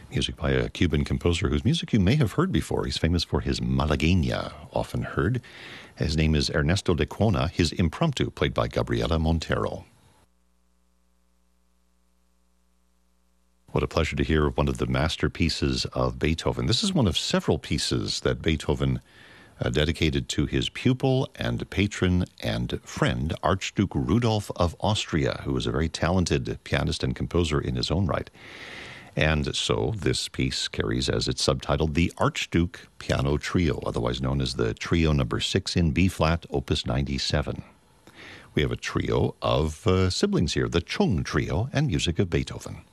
music by a Cuban composer whose music you may have heard before. He's famous for his Malagueña, often heard. His name is Ernesto de Cuona, his Impromptu, played by Gabriela Montero. What a pleasure to hear one of the masterpieces of Beethoven. This is one of several pieces that Beethoven dedicated to his pupil and patron and friend, Archduke Rudolph of Austria, who was a very talented pianist and composer in his own right. And so this piece carries as its subtitle the Archduke Piano Trio, otherwise known as the Trio No. 6 in B-flat, Opus 97. We have a trio of siblings here, the Chung Trio, and music of Beethoven.